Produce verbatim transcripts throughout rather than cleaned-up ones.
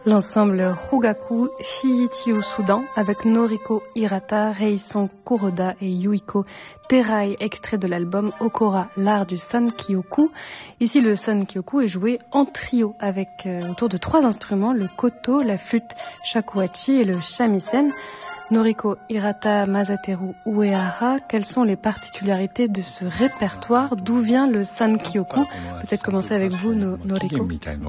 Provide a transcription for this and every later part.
L'ensemble Rugaku Shiichi au Soudan avec Noriko Hirata, Reison Kuroda et Yuiko Terai, extrait de l'album Okora, l'art du Sankyoku. Ici, le Sankyoku est joué en trio avec euh, autour de trois instruments, le koto, la flûte shakuhachi et le shamisen. Noriko Hirata, Masateru Uehara, quelles sont les particularités de ce répertoire? D'où vient le Sankyoku? Peut-être commencer avec vous, no, Noriko.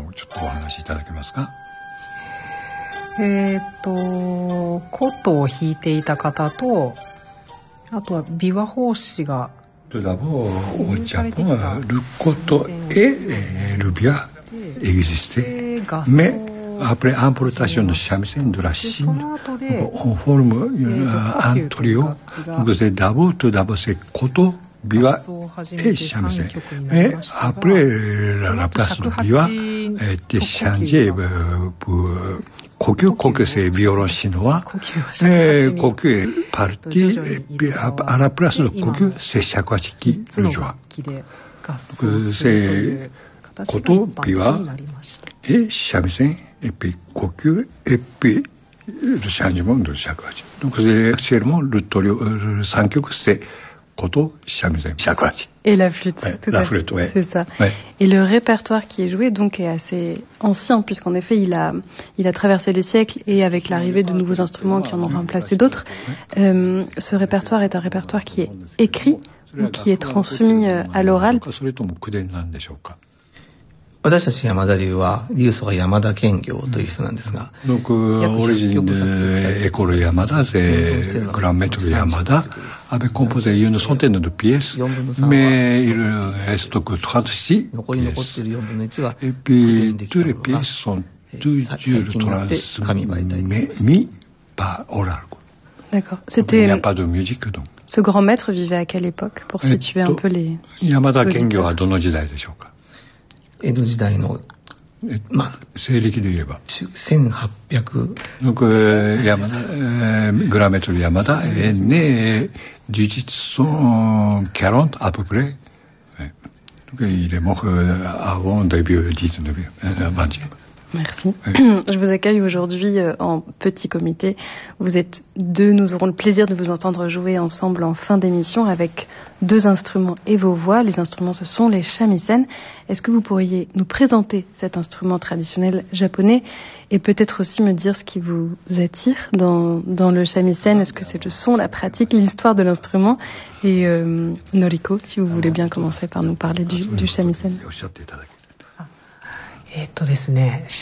えーっと、琴を弾いていた方と、あとは琵琶法師が Tout d'abord, au Japon, le koto et le biwa existaient, mais après importation de shamisen de la Chine, on forme un trio. Donc c'est d'abord, tout d'abord c'est koto, biwa et shamisen. Mais après, la, la place de biwa a été changée pour kokyu. Kokyu c'est violon chinois. Et kokyu est parti, et puis à la place de kokyu, c'est shakuhachi qui le joue. Donc c'est koto, biwa et shamisen, et puis kokyu, et puis le changement de shakuhachi. Donc c'est actuellement le trio, le sankyoku, c'est koto, shamisen, shakuhachi. Et la flûte, ouais, tout la à flûte, fait. ouais. C'est ça. Ouais. Et le répertoire qui est joué donc est assez ancien, puisqu'en effet il a, il a traversé les siècles, et avec l'arrivée de nouveaux instruments qui en ont remplacé d'autres, euh, ce répertoire est un répertoire qui est écrit ou qui est transmis euh, à l'oral. 私たち山田流は流祖が山田兼業という人なんですが、 Donc euh, origine de l'école Yamada, c'est grand maître Yamada, avait composé une centaine de pièces, mais il reste que trente-six pièces. Et puis toutes les pièces sont toujours transmises par oral. D'accord. C'était... Il n'y a pas de musique donc. Ce grand maître vivait à quelle époque, pour situer un peu les... Yamada Kengyoはどの時代でしょうか？ 江戸時代の、 まあ、西暦で言えばせんはっぴゃく Donc euh, Yamada, euh, grand maître Yamada est né dix-huit cent quarante à peu près. Ouais. Donc il est mort euh, avant début dix-neuvième, euh, vingtième. Merci. Je vous accueille aujourd'hui en petit comité. Vous êtes deux. Nous aurons le plaisir de vous entendre jouer ensemble en fin d'émission avec deux instruments et vos voix. Les instruments, ce sont les shamisen. Est-ce que vous pourriez nous présenter cet instrument traditionnel japonais et peut-être aussi me dire ce qui vous attire dans, dans le shamisen? Est-ce que c'est le son, la pratique, l'histoire de l'instrument? Et euh, Noriko, si vous voulez bien commencer par nous parler du, du shamisen. えっとですね、